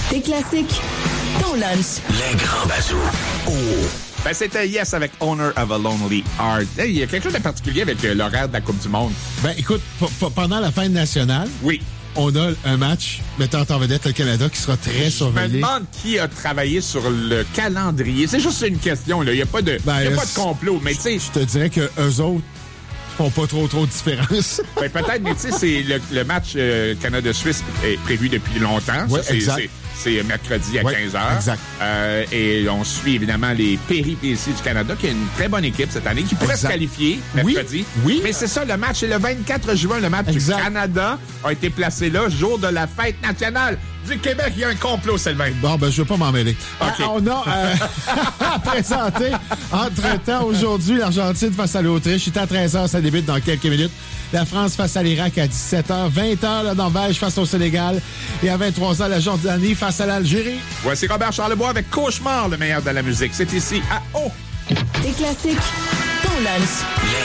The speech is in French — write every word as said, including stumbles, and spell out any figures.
Tes classiques, ton lunch. Les grands bazous. Oh! Ben, c'était Yes avec Owner of a Lonely Heart. Hey, il y a quelque chose de particulier avec euh, l'horaire de la Coupe du Monde. Ben, écoute, p- p- pendant la fête nationale, Oui. on a un match mettant en vedette le Canada qui sera très Je me surveillé. demande qui a travaillé sur le calendrier. C'est juste une question, là. Il n'y a pas de, Ben, il y a euh, pas de complot. Mais tu sais, Je te dirais que eux autres font pas trop trop de différence. ben, peut-être, mais tu sais, c'est le, le match euh, Canada-Suisse est prévu depuis longtemps. Ouais, Ça, c'est, exact. c'est, c'est mercredi à Ouais, quinze heures. exact. Euh, et on suit évidemment les péripéties du Canada, qui a une très bonne équipe cette année, qui pourrait Exact. se qualifier Oui, mercredi. oui. Mais c'est ça, le match, c'est le vingt-quatre juin, le match Exact. du Canada a été placé là, jour de la fête nationale du Québec. Il y a un complot, Sylvain. Bon, ben, je veux pas m'en mêler. OK. Ah, on a euh, à présenter, entre-temps, aujourd'hui, l'Argentine face à l'Autriche. C'est à treize heures, ça débute dans quelques minutes. La France face à l'Irak à dix-sept heures. vingt heures, la Norvège face au Sénégal. Et à vingt-trois heures, la Jordanie face à l'Algérie. Voici Robert Charlebois avec Cauchemar, le meilleur de la musique. C'est ici à O. Tes classiques, ton lunch. Les